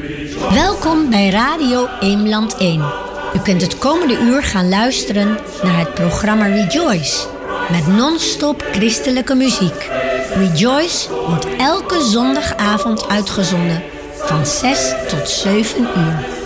Welkom bij Radio Eemland 1. U kunt het komende uur gaan luisteren naar het programma Rejoice met non-stop christelijke muziek. Rejoice wordt elke zondagavond uitgezonden van 6 tot 7 uur.